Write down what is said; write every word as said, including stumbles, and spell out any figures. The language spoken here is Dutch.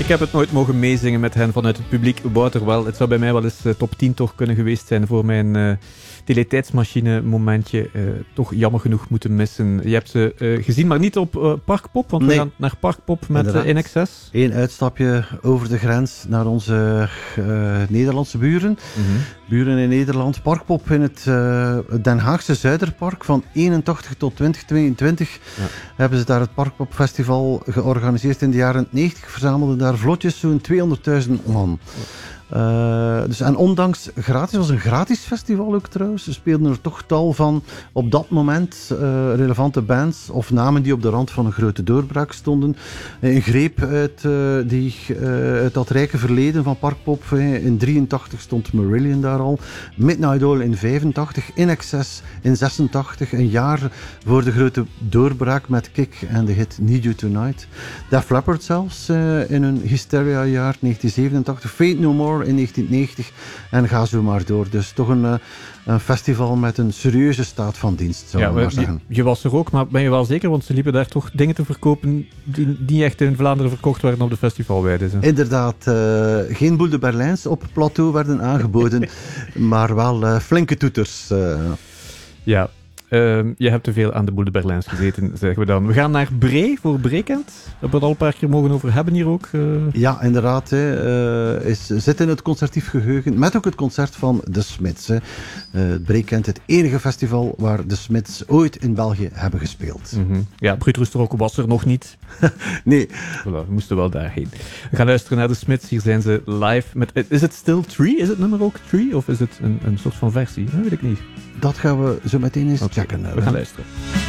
Ik heb het nooit mogen meezingen met hen vanuit het publiek. Wouter wel. Het zou bij mij wel eens uh, top tien toch kunnen geweest zijn voor mijn uh, teletijdsmachine momentje. Uh, toch jammer genoeg moeten missen. Je hebt ze uh, gezien, maar niet op uh, Parkpop, want nee. we gaan naar Parkpop met uh, In Excess. Eén uitstapje over de grens naar onze uh, Nederlandse buren. Mm-hmm. Buren in Nederland. Parkpop in het uh, Den Haagse Zuiderpark van eenentachtig tot twintig tweeëntwintig. Ja. Hebben ze daar het Parkpop Festival georganiseerd in de jaren negentig. Verzamelden daar vlotjes zo'n tweehonderdduizend man. Ja. Uh, dus, en ondanks gratis, het was een gratis festival ook trouwens, ze speelden er toch tal van op dat moment uh, relevante bands of namen die op de rand van een grote doorbraak stonden. Een greep uit, uh, die, uh, uit dat rijke verleden van Parkpop. In drieëntachtig stond Marillion daar al, Midnight Oil in vijfentachtig, In Excess in zesentachtig, een jaar voor de grote doorbraak met Kick en de hit Need You Tonight. Def Leppard zelfs uh, in hun Hysteria-jaar negentien zevenentachtig, Fate No More in negentien negentig en ga zo maar door. Dus toch een, uh, een festival met een serieuze staat van dienst, zou ik ja, maar zeggen. Je, je was er ook, maar ben je wel zeker? Want ze liepen daar toch dingen te verkopen die niet echt in Vlaanderen verkocht werden op de festivalweide. Inderdaad, uh, geen Boel de Berlijns op plateau werden aangeboden, maar wel uh, flinke toeters. Uh. Ja. Uh, je hebt te veel aan de Boel de Berlijns gezeten, zeggen we dan. We gaan naar Bree voor Breekend. Daar hebben we het al een paar keer mogen over hebben hier ook. Uh. Ja, inderdaad. Hè. Uh, is, zit in het concertief geheugen. Met ook het concert van de Smiths. Hè. Uh, Breekend, het enige festival waar de Smiths ooit in België hebben gespeeld. Mm-hmm. Ja, Bruutrooster was er nog niet. Nee. Voilà, we moesten wel daarheen. We gaan luisteren naar de Smiths. Hier zijn ze live. Met, is het Still Tree? Is het nummer ook Tree? Of is het een, een soort van versie? Dat weet ik niet. Dat gaan we zo meteen eens okay. checken. We gaan luisteren.